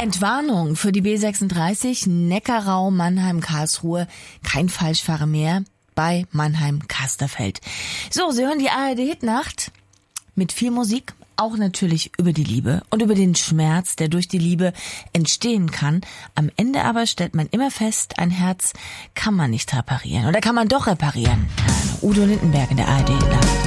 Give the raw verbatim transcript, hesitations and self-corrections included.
Entwarnung für die B sechsunddreißig, Neckarau, Mannheim, Karlsruhe. Kein Falschfahrer mehr bei Mannheim-Kasterfeld. So, Sie hören die A R D-Hitnacht mit viel Musik, auch natürlich über die Liebe und über den Schmerz, der durch die Liebe entstehen kann. Am Ende aber stellt man immer fest, ein Herz kann man nicht reparieren. Oder kann man doch reparieren? Udo Lindenberg in der A R D-Hitnacht.